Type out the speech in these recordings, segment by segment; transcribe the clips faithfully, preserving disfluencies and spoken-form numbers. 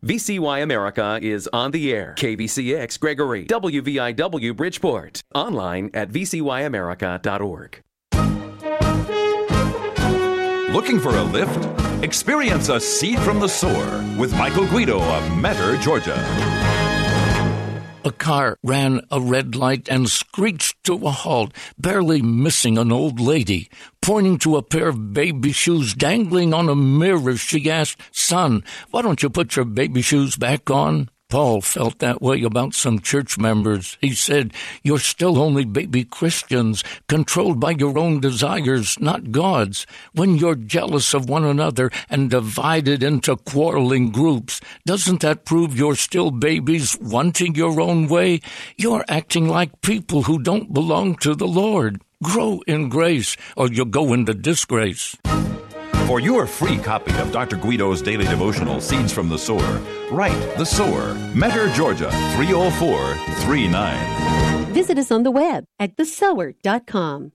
V C Y America is on the air. K V C X Gregory, W V I W Bridgeport. Online at v c y america dot org. Looking for a lift? Experience a seed from the sower with Michael Guido of Metter, Georgia. A car ran a red light and screeched to a halt, barely missing an old lady. Pointing to a pair of baby shoes dangling on a mirror, she asked, "Son, why don't you put your baby shoes back on?" Paul felt that way about some church members. He said, "You're still only baby Christians, controlled by your own desires, not God's. When you're jealous of one another and divided into quarreling groups, doesn't that prove you're still babies wanting your own way? You're acting like people who don't belong to the Lord. Grow in grace, or you'll go into disgrace." For your free copy of Doctor Guido's daily devotional, Seeds from the Sower, write The Sower, Metter, Georgia, three oh four three nine. Visit us on the web at the sower dot com.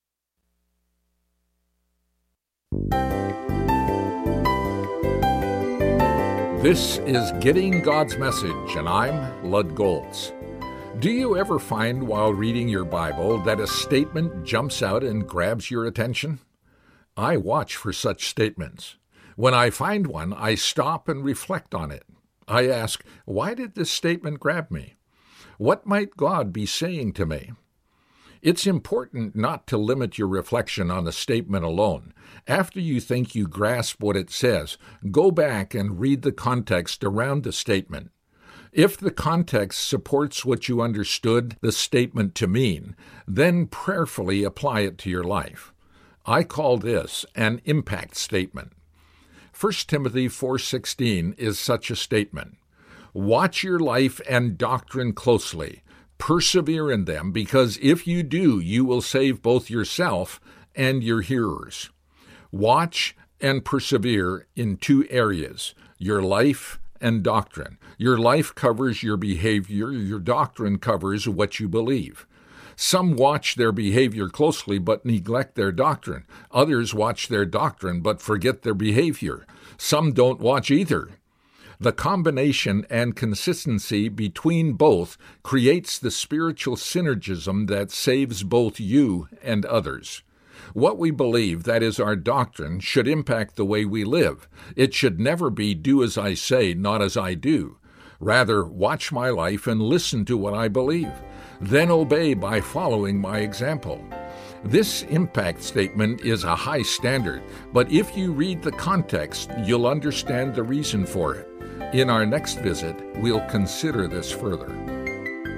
This is Getting God's Message, and I'm Lud Goltz. Do you ever find while reading your Bible that a statement jumps out and grabs your attention? I watch for such statements. When I find one, I stop and reflect on it. I ask, why did this statement grab me? What might God be saying to me? It's important not to limit your reflection on the statement alone. After you think you grasp what it says, go back and read the context around the statement. If the context supports what you understood the statement to mean, then prayerfully apply it to your life. I call this an impact statement. First Timothy four sixteen is such a statement. Watch your life and doctrine closely. Persevere in them, because if you do, you will save both yourself and your hearers. Watch and persevere in two areas, your life and doctrine. Your life covers your behavior. Your doctrine covers what you believe. Some watch their behavior closely but neglect their doctrine. Others watch their doctrine but forget their behavior. Some don't watch either. The combination and consistency between both creates the spiritual synergism that saves both you and others. What we believe, that is our doctrine, should impact the way we live. It should never be do as I say, not as I do. Rather, watch my life and listen to what I believe. Then obey by following my example. This impact statement is a high standard, but if you read the context, you'll understand the reason for it. In our next visit, we'll consider this further.